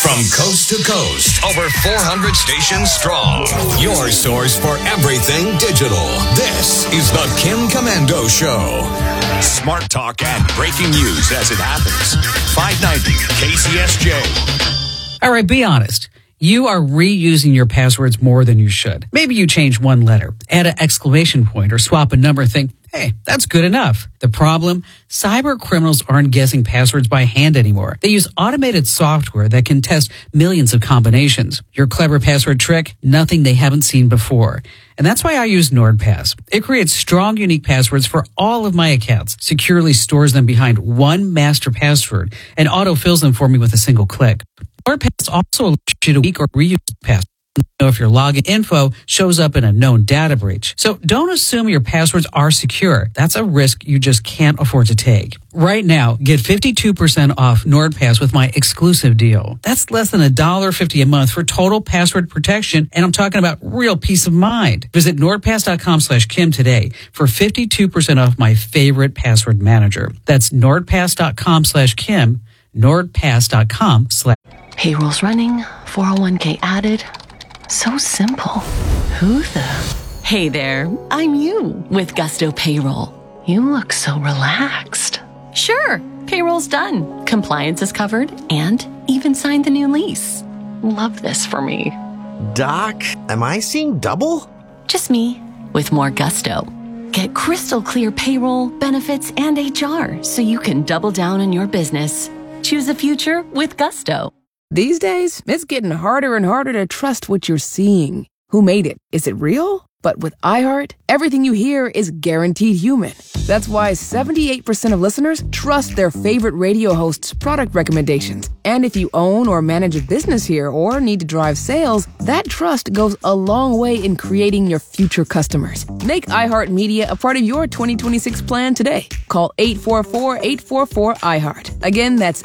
From coast to coast, over 400 stations strong. Your source for everything digital. This is the Kim Komando Show. Smart talk and breaking news as it happens. 590 KCSJ. All right, be honest. You are reusing your passwords more than you should. Maybe you change one letter, add an exclamation point, or swap a number and think, hey, that's good enough. The problem? Cyber criminals aren't guessing passwords by hand anymore. They use automated software that can test millions of combinations. Your clever password trick? Nothing they haven't seen before. And that's why I use NordPass. It creates strong, unique passwords for all of my accounts, securely stores them behind one master password, and autofills them for me with a single click. NordPass also allows you to weak or reuse passwords. Know if your login info shows up in a known data breach. So don't assume your passwords are secure. That's a risk you just can't afford to take. Right now, get 52% off NordPass with my exclusive deal. That's less than $1.50 a month for total password protection, and I'm talking about real peace of mind. Visit nordpass.com/Kim today for 52% off my favorite password manager. That's nordpass.com/Kim, nordpass.com/. Payroll's running, 401k added. So simple. Who the? Hey there, I'm you with Gusto Payroll. You look so relaxed. Sure, payroll's done. Compliance is covered and even signed the new lease. Love this for me. Doc, am I seeing double? Just me with more gusto. Get crystal clear payroll, benefits, and HR so you can double down on your business. Choose the future with Gusto. These days, it's getting harder and harder to trust what you're seeing. Who made it? Is it real? But with iHeart, everything you hear is guaranteed human. That's why 78% of listeners trust their favorite radio hosts' product recommendations. And if you own or manage a business here or need to drive sales, that trust goes a long way in creating your future customers. Make iHeartMedia a part of your 2026 plan today. Call 844-844-iHeart. Again, that's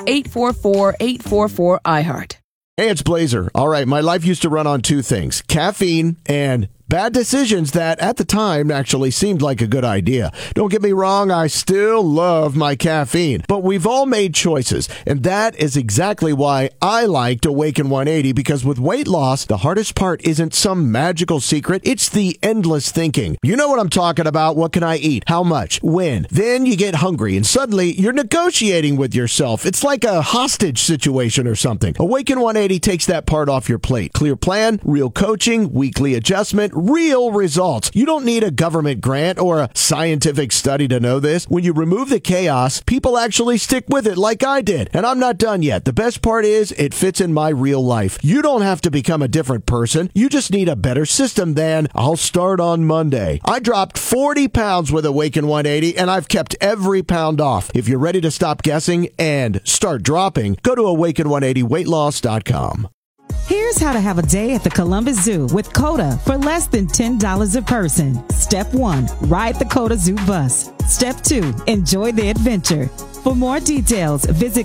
844-844-iHeart. Hey, it's Blazer. All right, my life used to run on two things, caffeine and bad decisions that at the time actually seemed like a good idea. Don't get me wrong, I still love my caffeine, but we've all made choices, and that is exactly why I liked Awaken 180, because with weight loss, the hardest part isn't some magical secret, it's the endless thinking. You know what I'm talking about. What can I eat? How much? When? Then you get hungry, and suddenly you're negotiating with yourself. It's like a hostage situation or something. Awaken 180 takes that part off your plate. Clear plan, real coaching, weekly adjustment, real results. You don't need a government grant or a scientific study to know this. When you remove the chaos, people actually stick with it like I did. And I'm not done yet. The best part is it fits in my real life. You don't have to become a different person. You just need a better system than I'll start on Monday. I dropped 40 pounds with Awaken 180 and I've kept every pound off. If you're ready to stop guessing and start dropping, go to awaken180weightloss.com. Here's how to have a day at the Columbus Zoo with CODA for less than $10 a person. Step 1, ride the CODA Zoo bus. Step 2, enjoy the adventure. For more details, visit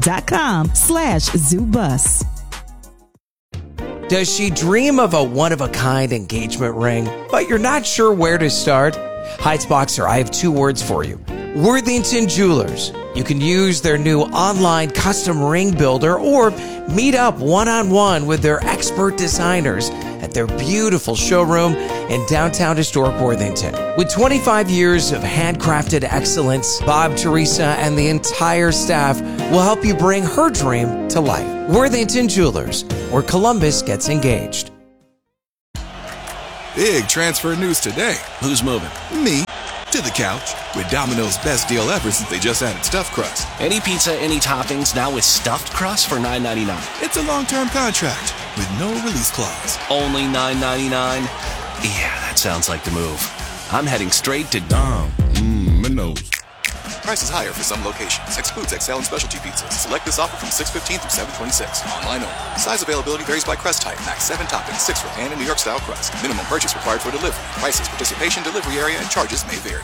coda.com/zoobus. Does she dream of a one-of-a-kind engagement ring, but you're not sure where to start? Heights Boxer, I have two words for you. Worthington Jewelers. You can use their new online custom ring builder or meet up one-on-one with their expert designers at their beautiful showroom in downtown historic Worthington. With 25 years of handcrafted excellence, Bob, Teresa, and the entire staff will help you bring her dream to life. Worthington Jewelers, where Columbus gets engaged. Big transfer news today. Who's moving? Me. To the couch with Domino's best deal ever since they just added stuffed crust. Any pizza, any toppings, now with stuffed crust for $9.99. It's a long-term contract with no release clause. Only $9.99? Yeah, that sounds like the move. I'm heading straight to Domino's. Price is higher for some locations. Excludes XL and specialty pizzas. Select this offer from 6/15 through 7/26. Online only. Size availability varies by crust type. Max 7 toppings, 6 for pan and New York style crust. Minimum purchase required for delivery. Prices, participation, delivery area, and charges may vary.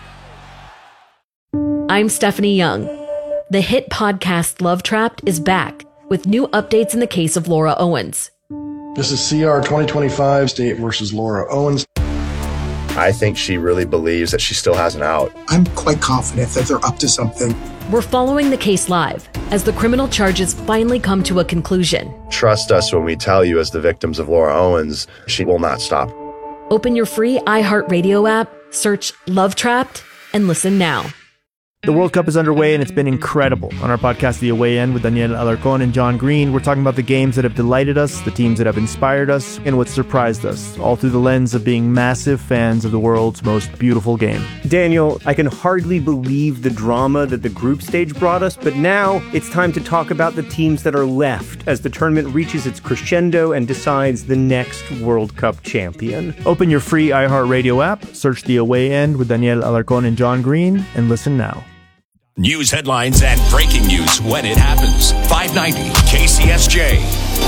I'm Stephanie Young. The hit podcast Love Trapped is back with new updates in the case of Laura Owens. This is CR 2025 State versus Laura Owens. I think she really believes that she still has an out. I'm quite confident that they're up to something. We're following the case live as the criminal charges finally come to a conclusion. Trust us when we tell you, as the victims of Laura Owens, she will not stop. Open your free iHeartRadio app, search Love Trapped, and listen now. The World Cup is underway, and it's been incredible. On our podcast, The Away End, with Daniel Alarcón and John Green, we're talking about the games that have delighted us, the teams that have inspired us, and what surprised us, all through the lens of being massive fans of the world's most beautiful game. Daniel, I can hardly believe the drama that the group stage brought us, but now it's time to talk about the teams that are left as the tournament reaches its crescendo and decides the next World Cup champion. Open your free iHeartRadio app, search The Away End with Daniel Alarcón and John Green, and listen now. News headlines and breaking news when it happens. 590 KCSJ.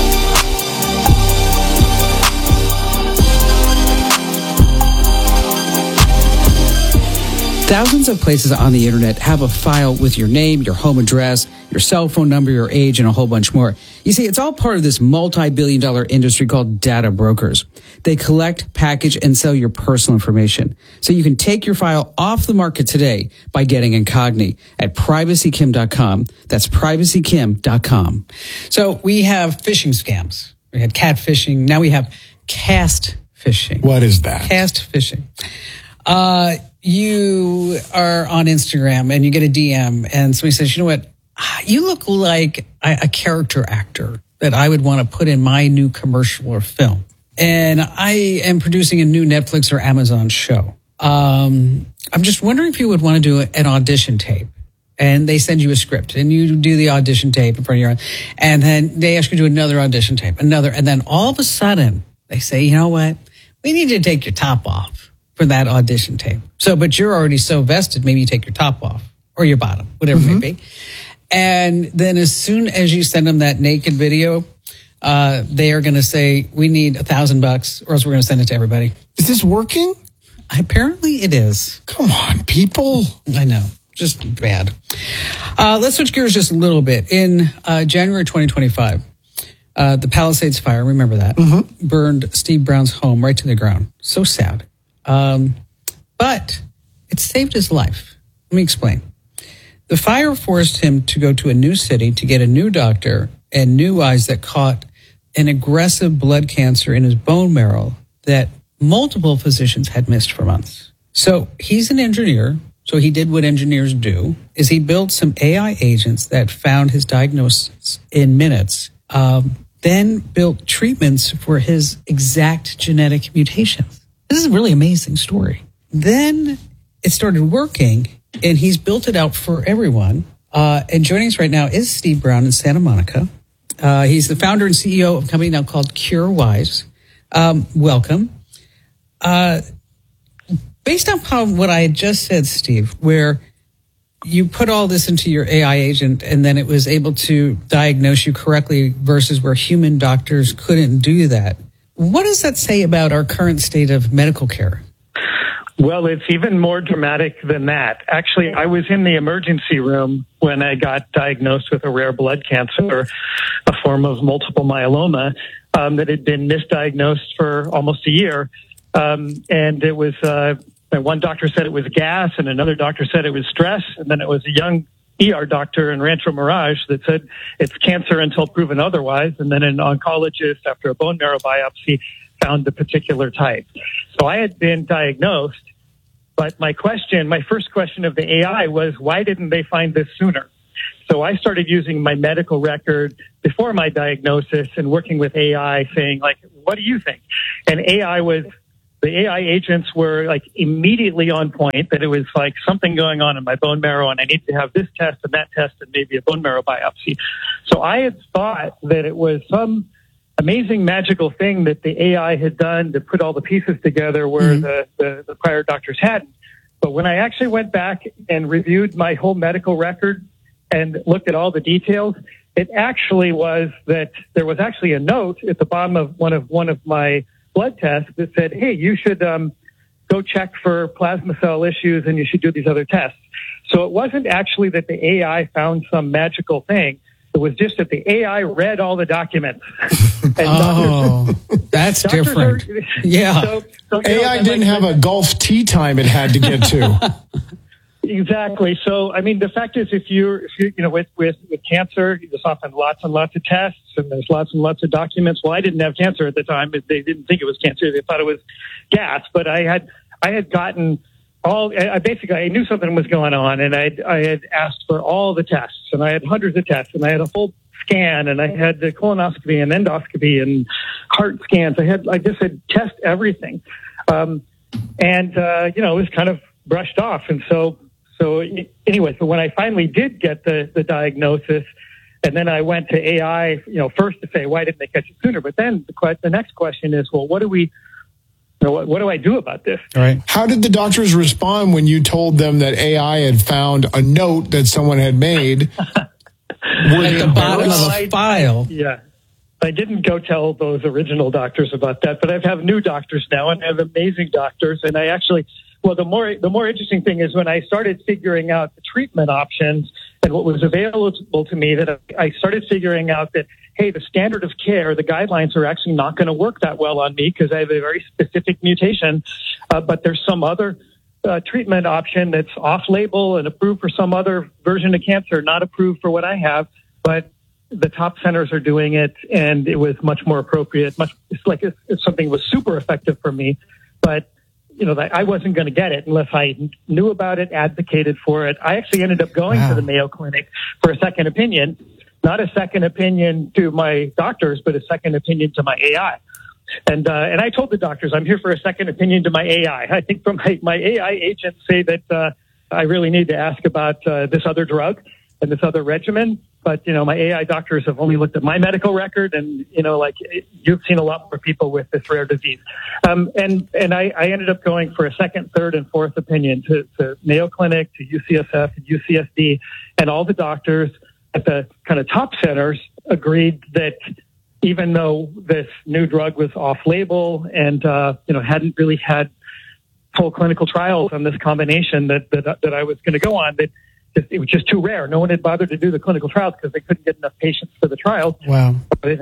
Thousands of places on the internet have a file with your name, your home address, your cell phone number, your age, and a whole bunch more. You see, it's all part of this multi-billion-dollar industry called data brokers. They collect, package, and sell your personal information. So you can take your file off the market today by getting Incogni at privacykim.com. That's privacykim.com. So we have phishing scams. We had catfishing. Now we have cast phishing. What is that? Cast phishing. You are on Instagram and you get a DM and somebody says, you know what? You look like a character actor that I would want to put in my new commercial or film. And I am producing a new Netflix or Amazon show. I'm just wondering if you would want to do an audition tape. And they send you a script and you do the audition tape in front of your own. And then they ask you to do another audition tape, another. And then all of a sudden they say, you know what? We need you to take your top off for that audition tape. So, but you're already so vested, maybe you take your top off or your bottom, whatever it may be. And then as soon as you send them that naked video, they are going to say, we need $1,000 or else we're going to send it to everybody. Is this working? Apparently it is. Come on, people. I know. Just bad. Let's switch gears just a little bit. In January 2025, the Palisades fire, remember that, burned Steve Brown's home right to the ground. So sad. But it saved his life. Let me explain. The fire forced him to go to a new city to get a new doctor and new eyes that caught an aggressive blood cancer in his bone marrow that multiple physicians had missed for months. So he's an engineer. So he did what engineers do, is he built some AI agents that found his diagnosis in minutes, then built treatments for his exact genetic mutations. This is a really amazing story. Then it started working, and he's built it out for everyone. And joining us right now is Steve Brown in Santa Monica. He's the founder and CEO of a company now called CureWise. Welcome. Based on what I had just said, Steve, where you put all this into your AI agent and then it was able to diagnose you correctly versus where human doctors couldn't do that, what does that say about our current state of medical care? Well, it's even more dramatic than that. Actually, I was in the emergency room when I got diagnosed with a rare blood cancer, a form of multiple myeloma, that had been misdiagnosed for almost a year. And it was, one doctor said it was gas and another doctor said it was stress. And then it was a young ER doctor in Rancho Mirage that said it's cancer until proven otherwise. And then an oncologist, after a bone marrow biopsy, found the particular type. So I had been diagnosed, but my first question of the AI was, why didn't they find this sooner? So I started using my medical record before my diagnosis and working with AI saying, like, what do you think? And the AI agents were like immediately on point, that it was like something going on in my bone marrow and I need to have this test and that test and maybe a bone marrow biopsy. So I had thought that it was some amazing magical thing that the AI had done to put all the pieces together where the prior doctors hadn't. But when I actually went back and reviewed my whole medical record and looked at all the details, it actually was that there was actually a note at the bottom of one of my blood tests that said, hey, you should go check for plasma cell issues and you should do these other tests. So it wasn't actually that the AI found some magical thing. It was just that the AI read all the documents. And that's different. Yeah. So AI didn't have a golf tee time it had to get to. Exactly. So, I mean, the fact is, if you with cancer, there's often lots and lots of tests, and there's lots and lots of documents. Well, I didn't have cancer at the time. They didn't think it was cancer. They thought it was gas. But I had gotten I knew something was going on, and I had asked for all the tests, and I had hundreds of tests, and I had a full scan, and I had the colonoscopy and endoscopy and heart scans. I just had test everything. It was kind of brushed off. And so anyway, so when I finally did get the diagnosis, and then I went to AI, first to say, why didn't they catch it sooner? But then the next question is, well, what do I do about this? All right. How did the doctors respond when you told them that AI had found a note that someone had made at the bottom of a file? Yeah. I didn't go tell those original doctors about that, but I have new doctors now, and I have amazing doctors. And I actually, the more interesting thing is when I started figuring out the treatment options and what was available to me, that I started figuring out that, hey, the standard of care, the guidelines are actually not going to work that well on me because I have a very specific mutation. But there's some other treatment option that's off-label and approved for some other version of cancer, not approved for what I have. But the top centers are doing it, and it was much more appropriate. It's like if something was super effective for me, but I wasn't going to get it unless I knew about it, advocated for it. I actually ended up going to the Mayo Clinic for a second opinion. Not a second opinion to my doctors, but a second opinion to my AI. And I told the doctors, I'm here for a second opinion to my AI. I think from my AI agents say that I really need to ask about this other drug and this other regimen. But, my AI doctors have only looked at my medical record, and, you've seen a lot more people with this rare disease. And I ended up going for a second, third, and fourth opinion to Mayo Clinic, to UCSF, and UCSD, and all the doctors at the kind of top centers agreed that even though this new drug was off-label and, hadn't really had full clinical trials on this combination that I was going to go on, that it was just too rare. No one had bothered to do the clinical trials because they couldn't get enough patients for the trials. Wow.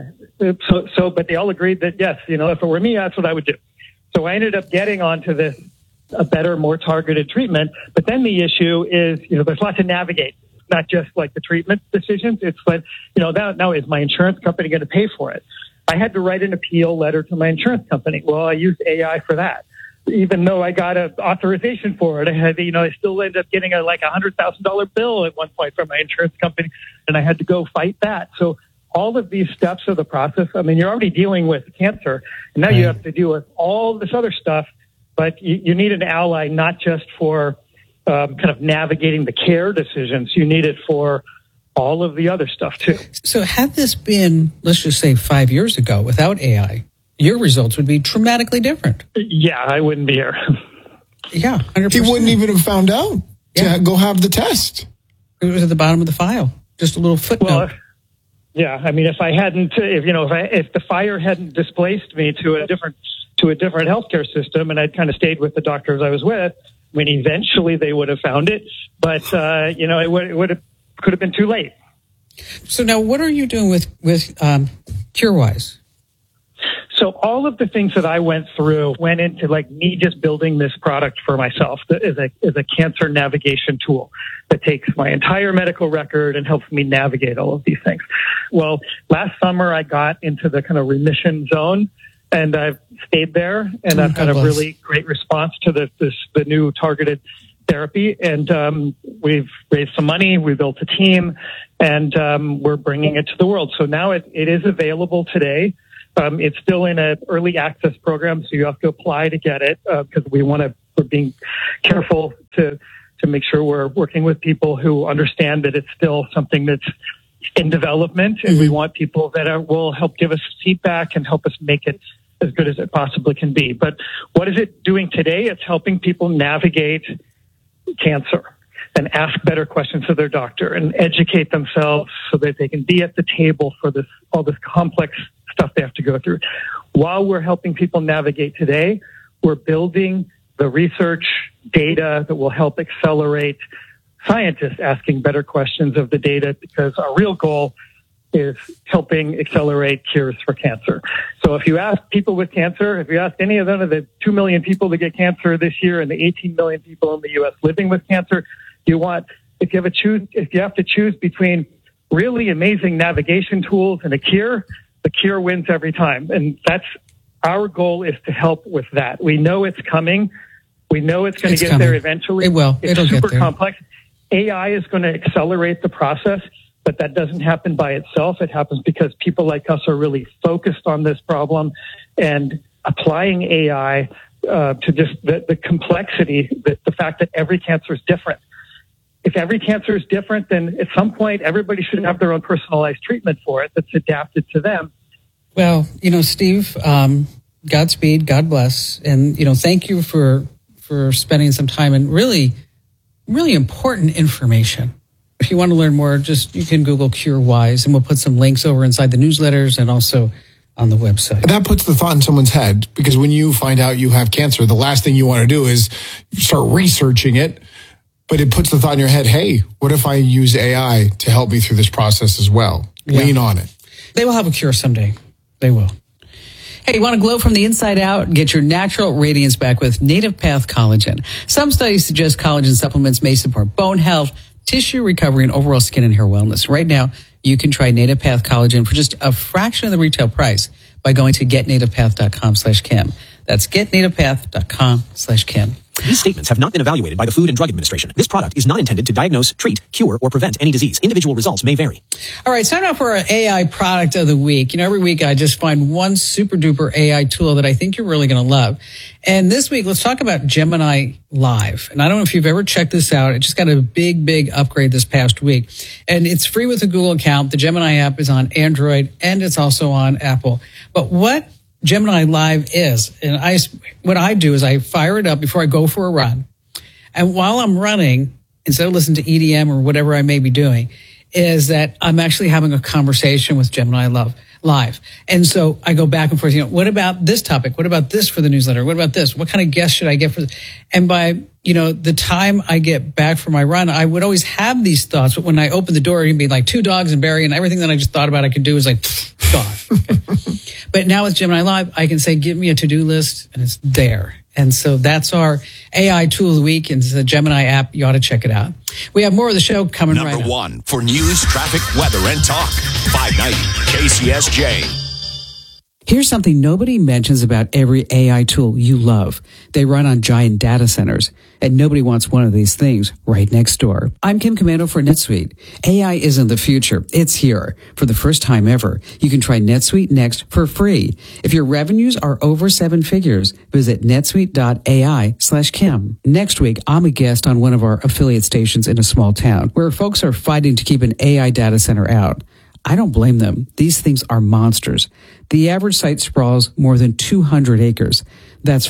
But they all agreed that, yes, if it were me, that's what I would do. So I ended up getting onto this, a better, more targeted treatment. But then the issue is, there's lots to navigate. Not just like the treatment decisions. It's like, now is my insurance company going to pay for it? I had to write an appeal letter to my insurance company. Well, I used AI for that. Even though I got an authorization for it, I still ended up getting a $100,000 bill at one point from my insurance company, and I had to go fight that. So all of these steps of the process, you're already dealing with cancer, and now you have to deal with all this other stuff, but you need an ally, not just for kind of navigating the care decisions. You need it for all of the other stuff too. So had this been, let's just say 5 years ago without AI, your results would be dramatically different. Yeah, I wouldn't be here. Yeah, 100%. He wouldn't even have found out to go have the test. It was at the bottom of the file. Just a little footnote. Well, yeah, if I hadn't, if the fire hadn't displaced me to a different healthcare system, and I'd kind of stayed with the doctors I was with, eventually they would have found it, but it could have been too late. So now, what are you doing with CureWise? So all of the things that I went through went into me just building this product for myself as a cancer navigation tool that takes my entire medical record and helps me navigate all of these things. Well, last summer I got into the kind of remission zone, and I've stayed there, and I've had a really great response to the new targeted therapy. And we've raised some money, we built a team, and we're bringing it to the world. So now it is available today. It's still in an early access program, so you have to apply to get it because we're being careful to make sure we're working with people who understand that it's still something that's in development, and we want people that will help give us feedback and help us make it as good as it possibly can be. But what is it doing today? It's helping people navigate cancer and ask better questions of their doctor and educate themselves so that they can be at the table for all this complex stuff they have to go through. While we're helping people navigate today, we're building the research data that will help accelerate scientists asking better questions of the data, because our real goal is helping accelerate cures for cancer. So if you ask people with cancer, if you ask any of them of the 2 million people that get cancer this year and the 18 million people in the U.S. living with cancer, if you have to choose between really amazing navigation tools and a cure, the cure wins every time. And that's our goal, is to help with that. We know it's coming. We know it's going to get there eventually. It will. It's super complex. AI is going to accelerate the process, but that doesn't happen by itself. It happens because people like us are really focused on this problem and applying AI to just the complexity, the fact that every cancer is different. If every cancer is different, then at some point everybody should have their own personalized treatment for it that's adapted to them. Well, Steve, Godspeed, God bless, and thank you for spending some time and really, really important information. If you want to learn more, you can Google CureWise, and we'll put some links over inside the newsletters and also on the website. That puts the thought in someone's head, because when you find out you have cancer, the last thing you want to do is start researching it. But it puts the thought in your head, hey, what if I use AI to help me through this process as well? Yeah. Lean on it. They will have a cure someday. They will. Hey, you want to glow from the inside out? Get your natural radiance back with Native Path Collagen. Some studies suggest collagen supplements may support bone health, tissue recovery, and overall skin and hair wellness. Right now, you can try Native Path Collagen for just a fraction of the retail price by going to getnativepath.com/Kim. That's getnativepath.com/Kim. These statements have not been evaluated by the Food and Drug Administration. This product is not intended to diagnose, treat, cure, or prevent any disease. Individual results may vary. All right, time now for our AI product of the week. Every week I just find one super duper AI tool that I think you're really going to love. And this week, let's talk about Gemini Live. And I don't know if you've ever checked this out. It just got a big upgrade this past week. And it's free with a Google account. The Gemini app is on Android and it's also on Apple. But what Gemini Live is, and what I do is I fire it up before I go for a run. And while I'm running, instead of listening to EDM or whatever I may be doing, is that I'm actually having a conversation with Gemini Live. And so I go back and forth, what about this topic? What about this for the newsletter? What about this? What kind of guest should I get for this? And by, the time I get back from my run, I would always have these thoughts. But when I open the door, it'd be like 2 dogs and Barry, and everything that I just thought about I could do is like, gone. Okay. But now with Gemini Live, I can say, give me a to-do list, and it's there. And so that's our AI tool of the week, and it's the Gemini app. You ought to check it out. We have more of the show coming right up. Number 1 for news, traffic, weather, and talk. 590 KCSJ. Here's something nobody mentions about every AI tool you love. They run on giant data centers, and nobody wants one of these things right next door. I'm Kim Komando for NetSuite. AI isn't the future. It's here. For the first time ever, you can try NetSuite Next for free. If your revenues are over 7 figures, visit netsuite.ai/Kim. Next week, I'm a guest on one of our affiliate stations in a small town where folks are fighting to keep an AI data center out. I don't blame them. These things are monsters. The average site sprawls more than 200 acres. That's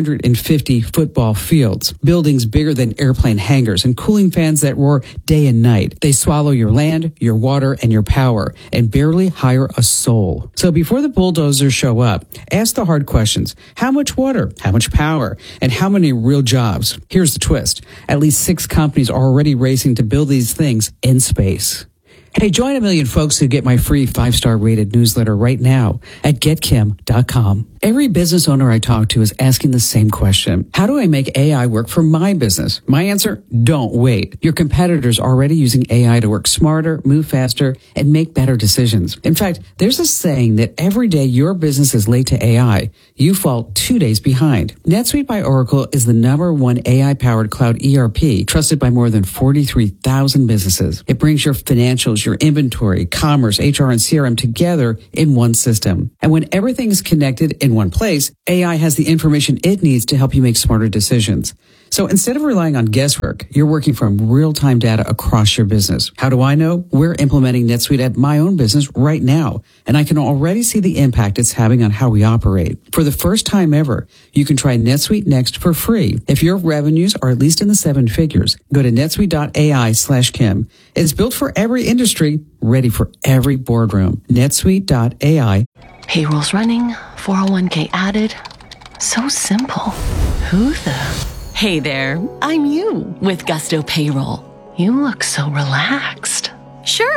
450 football fields, buildings bigger than airplane hangars, and cooling fans that roar day and night. They swallow your land, your water, and your power, and barely hire a soul. So before the bulldozers show up, ask the hard questions. How much water? How much power? And how many real jobs? Here's the twist. At least 6 companies are already racing to build these things in space. Hey, join a million folks who get my free 5-star rated newsletter right now at getkim.com. Every business owner I talk to is asking the same question. How do I make AI work for my business? My answer, don't wait. Your competitors are already using AI to work smarter, move faster, and make better decisions. In fact, there's a saying that every day your business is late to AI, you fall 2 days behind. NetSuite by Oracle is the #1 AI-powered cloud ERP trusted by more than 43,000 businesses. It brings your financials, your inventory, commerce, HR, and CRM together in one system. And when everything is connected in one place, AI has the information it needs to help you make smarter decisions. So instead of relying on guesswork, you're working from real-time data across your business. How do I know? We're implementing NetSuite at my own business right now, and I can already see the impact it's having on how we operate. For the first time ever, you can try NetSuite Next for free. If your revenues are at least in the 7 figures, go to netsuite.ai/Kim. It's built for every industry, ready for every boardroom. netsuite.ai. Payroll's running, 401k added. So simple. Who the? Hey there, I'm you with Gusto Payroll. You look so relaxed. Sure.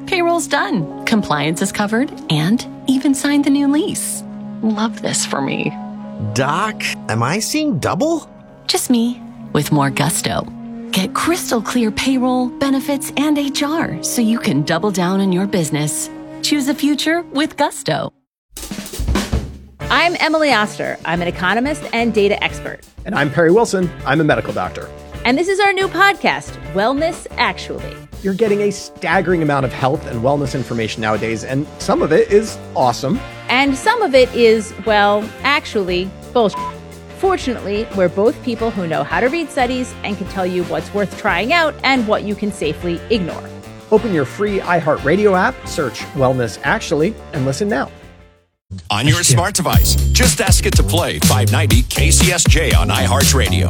Payroll's done, compliance is covered, and even signed the new lease. Love this for me. Doc, am I seeing double? Just me, with more gusto. Get crystal clear payroll, benefits, and HR so you can double down on your business. Choose a future with gusto. I'm Emily Oster. I'm an economist and data expert. And I'm Perry Wilson. I'm a medical doctor. And this is our new podcast, Wellness Actually. You're getting a staggering amount of health and wellness information nowadays, and some of it is awesome. And some of it is, well, actually, bullshit. Fortunately, we're both people who know how to read studies and can tell you what's worth trying out and what you can safely ignore. Open your free iHeartRadio app, search Wellness Actually, and listen now. On your smart device, just ask it to play 590 KCSJ on iHeartRadio.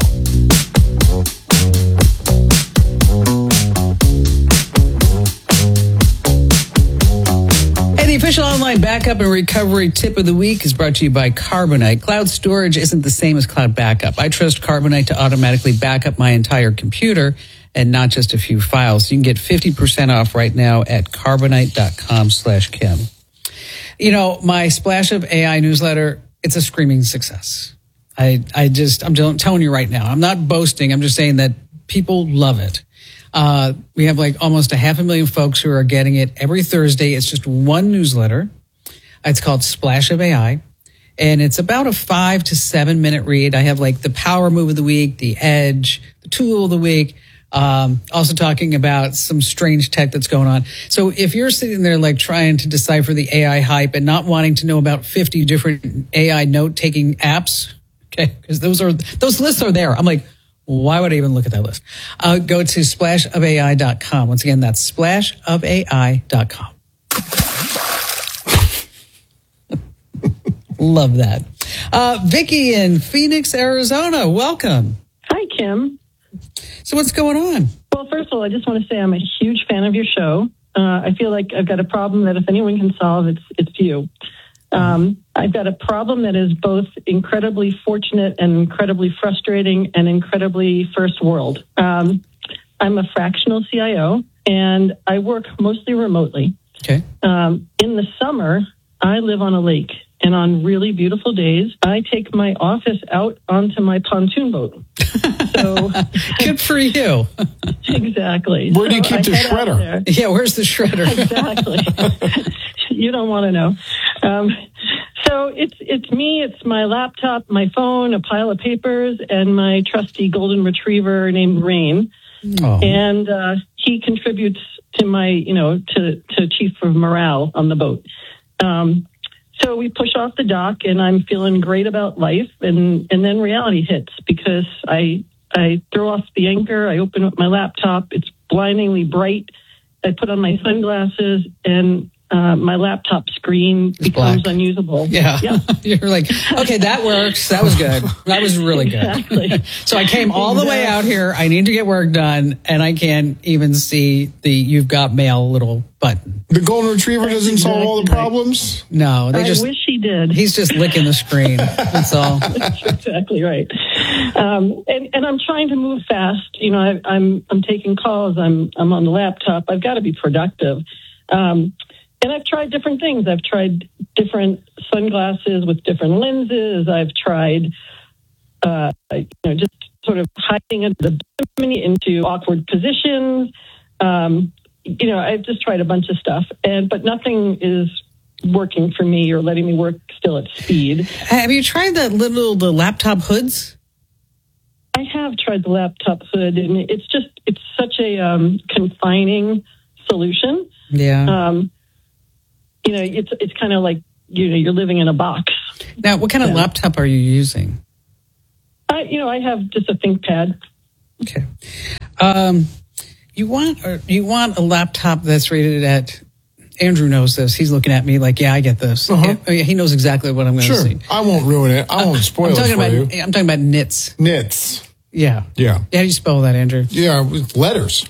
The official online backup and recovery tip of the week is brought to you by Carbonite. Cloud storage isn't the same as cloud backup. I trust Carbonite to automatically back up my entire computer and not just a few files. You can get 50% off right now at carbonite.com/Kim. You know, my Splash of AI newsletter, it's a screaming success. I'm telling you right now, I'm not boasting. I'm just saying that people love it. We have like almost 500,000 folks who are getting it every Thursday. It's just one newsletter. It's called Splash of AI, and it's about a 5 to 7 minute read. I have like the power move of the week, the edge, the tool of the week, also talking about some strange tech that's going on. So if you're sitting there like trying to decipher the AI hype and not wanting to know about 50 different AI note-taking apps, okay, because those lists are there. I'm like, why would I even look at that list? Go to splashofai.com. Once again, that's splashofai.com. Love that. Vicky in Phoenix, Arizona, welcome. Hi, Kim. So what's going on? Well, first of all, I just want to say I'm a huge fan of your show. I feel like I've got a problem that if anyone can solve, it's you. I've got a problem that is both incredibly fortunate and incredibly frustrating and incredibly first world. I'm a fractional CIO, and I work mostly remotely. Okay. In the summer, I live on a lake, and on really beautiful days, I take my office out onto my pontoon boat. So good for you. Exactly. Where do you keep the shredder? Yeah, where's the shredder? Exactly. You don't want to know. So it's me, it's my laptop, my phone, a pile of papers, and my trusty golden retriever named Rain. Oh. And he contributes to my, to chief of morale on the boat. So we push off the dock, and I'm feeling great about life, and then reality hits because I throw off the anchor, I open up my laptop, it's blindingly bright, I put on my sunglasses, and my laptop screen becomes unusable. Yeah. You're like, okay, that works. That was good. That was really good. Exactly. So I came all the way out here. I need to get work done, and I can't even see the "You've got mail" little button. The golden retriever doesn't solve all the problems? No, I wish he did. He's just licking the screen. That's all. That's exactly right. And I'm trying to move fast. I'm taking calls. I'm on the laptop. I've got to be productive. And I've tried different things. I've tried different sunglasses with different lenses. I've tried, just sort of hiding under the bimini into awkward positions. I've just tried a bunch of stuff, but nothing is working for me or letting me work still at speed. Have you tried the laptop hoods? I have tried the laptop hood, and it's such a confining solution. Yeah. It's kind of like, you're living in a box. Now, what kind of laptop are you using? I have just a ThinkPad. Okay. You want a laptop that's rated at, Andrew knows this. He's looking at me like, yeah, I get this. Uh-huh. He knows exactly what I'm going to see. I won't ruin it. I won't spoil it for you. I'm talking about nits. Nits. Yeah. Yeah. How do you spell that, Andrew? Yeah, with letters.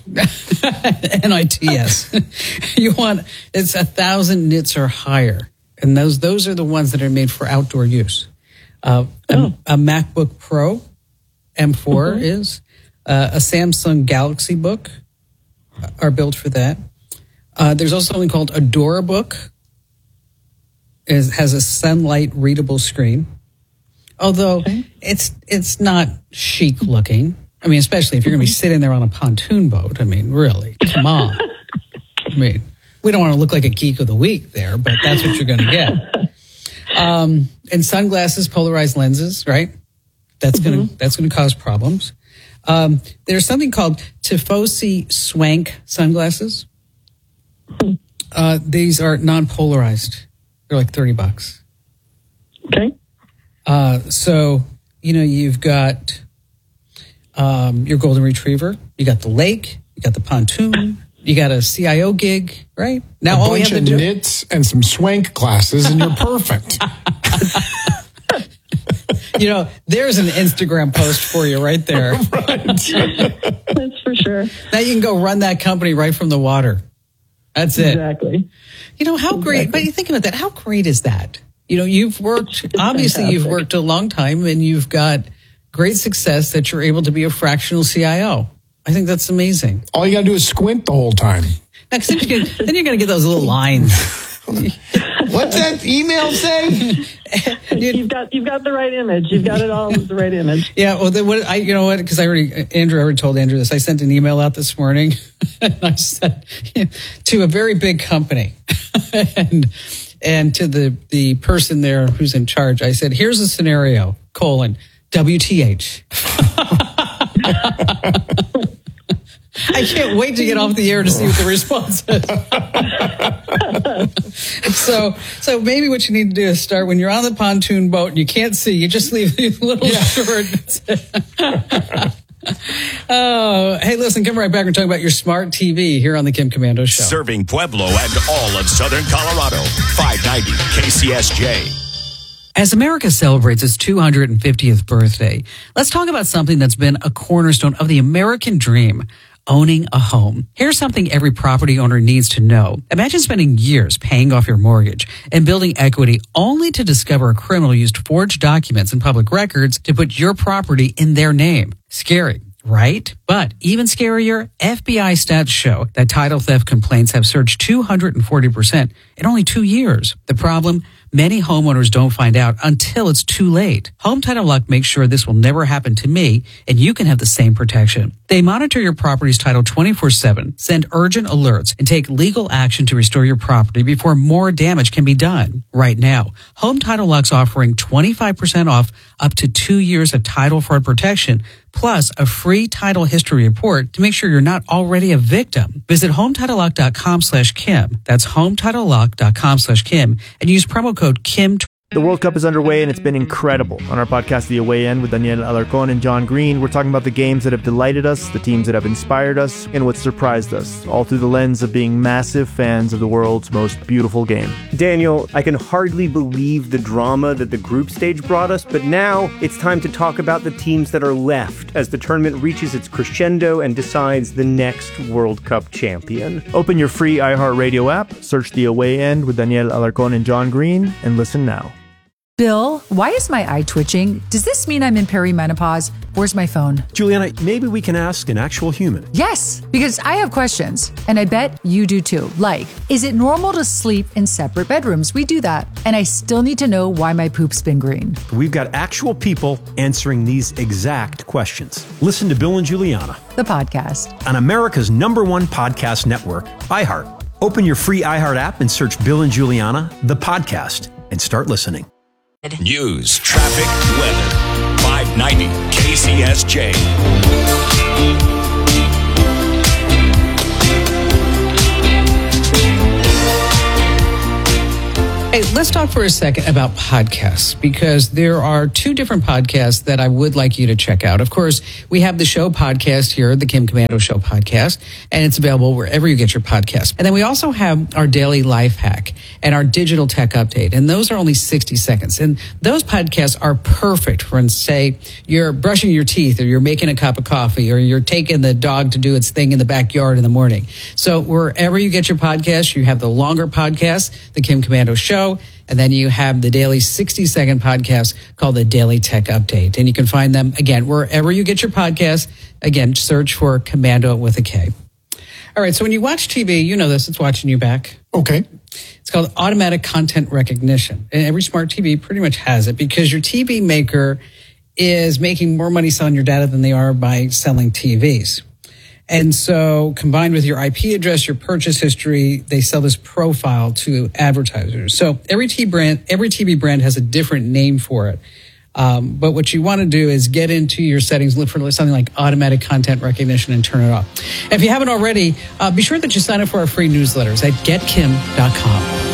NITS. It's 1,000 nits or higher. And those are the ones that are made for outdoor use. A MacBook Pro M4 is. A Samsung Galaxy Book are built for that. There's also something called Adorabook. It has a sunlight readable screen. Although it's not chic looking. I mean, especially if you're going to be sitting there on a pontoon boat. I mean, really, come on. I mean, we don't want to look like a geek of the week there, but that's what you're going to get. And sunglasses, polarized lenses, right? That's going to cause problems. There's something called Tifosi Swank sunglasses. These are non-polarized. They're like $30. Okay. So, you've got your golden retriever, you got the lake, you got the pontoon, you got a CIO gig, right? Now a all we bunch have of to do knits and some swank glasses, and you're perfect. There's an Instagram post for you right there. That's for sure. Now you can go run that company right from the water. That's it. Exactly. How great, but you think about that, how great is that? You've worked, obviously you've worked a long time and you've got great success that you're able to be a fractional CIO. I think that's amazing. All you got to do is squint the whole time. Then you're going to get those little lines. What's that email say? You've got the right image. You've got it all the right image. Yeah. Well, because I already told Andrew this. I sent an email out this morning. And I said to a very big company, and to the person there who's in charge, I said, "Here's a scenario: WTH." I can't wait to get off the air to see what the response is. So maybe what you need to do is start when you're on the pontoon boat and you can't see, you just leave a little short. Oh, hey, listen, come right back. We're talking about your smart TV here on the Kim Komando Show. Serving Pueblo and all of Southern Colorado. 590 KCSJ. As America celebrates its 250th birthday, let's talk about something that's been a cornerstone of the American dream: owning a home. Here's something every property owner needs to know. Imagine spending years paying off your mortgage and building equity only to discover a criminal used forged documents and public records to put your property in their name. Scary, right? But even scarier, FBI stats show that title theft complaints have surged 240% in only 2 years. The problem? Many homeowners don't find out until it's too late. Home Title Lock makes sure this will never happen to me, and you can have the same protection. They monitor your property's title 24/7, send urgent alerts, and take legal action to restore your property before more damage can be done. Right now, Home Title Lock's offering 25% off up to 2 years of title fraud protection, plus a free title history report to make sure you're not already a victim. Visit HometitleLock.com/Kim. That's HometitleLock.com/Kim and use promo code Kim. The World Cup is underway and it's been incredible. On our podcast, The Away End, with Daniel Alarcón and John Green, we're talking about the games that have delighted us, the teams that have inspired us, and what surprised us, all through the lens of being massive fans of the world's most beautiful game. Daniel, I can hardly believe the drama that the group stage brought us, but now it's time to talk about the teams that are left as the tournament reaches its crescendo and decides the next World Cup champion. Open your free iHeartRadio app, search The Away End with Daniel Alarcón and John Green, and listen now. Bill, why is my eye twitching? Does this mean I'm in perimenopause? Where's my phone? Juliana, maybe we can ask an actual human. Yes, because I have questions, and I bet you do too. Like, is it normal to sleep in separate bedrooms? We do that. And I still need to know why my poop's been green. We've got actual people answering these exact questions. Listen to Bill and Juliana, the podcast, on America's #1 podcast network, iHeart. Open your free iHeart app and search Bill and Juliana, the podcast, and start listening. News, traffic, weather. 590 KCSJ. Hey, let's talk for a second about podcasts, because there are two different podcasts that I would like you to check out. Of course, we have the show podcast here, the Kim Komando Show podcast, and it's available wherever you get your podcasts. And then we also have our daily life hack and our digital tech update. And those are only 60 seconds. And those podcasts are perfect for when, say, you're brushing your teeth or you're making a cup of coffee or you're taking the dog to do its thing in the backyard in the morning. So wherever you get your podcasts, you have the longer podcast, the Kim Komando Show, and then you have the daily 60-second podcast called the Daily Tech Update. And you can find them, again, wherever you get your podcasts. Again, search for Komando with a K. All right, so when you watch TV, you know this, it's watching you back. Okay. It's called automatic content recognition. And every smart TV pretty much has it because your TV maker is making more money selling your data than they are by selling TVs. And so combined with your IP address, your purchase history, they sell this profile to advertisers. So every TV brand has a different name for it. But what you want to do is get into your settings, look for something like automatic content recognition and turn it off. And if you haven't already, be sure that you sign up for our free newsletters at getkim.com.